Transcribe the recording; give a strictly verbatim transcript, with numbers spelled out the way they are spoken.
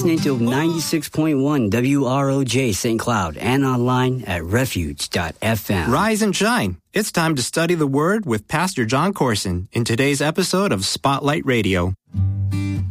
listening to ninety-six point one W R O J Saint Cloud and online at refuge dot f m. Rise and shine. It's time to study the Word with Pastor John Corson in today's episode of Spotlight Radio.